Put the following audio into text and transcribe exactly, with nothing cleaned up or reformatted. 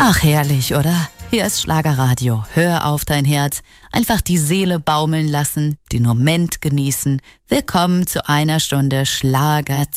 Ach, herrlich, oder? Hier ist Schlagerradio. Hör auf dein Herz. Einfach die Seele baumeln lassen, den Moment genießen. Willkommen zu einer Stunde Schlager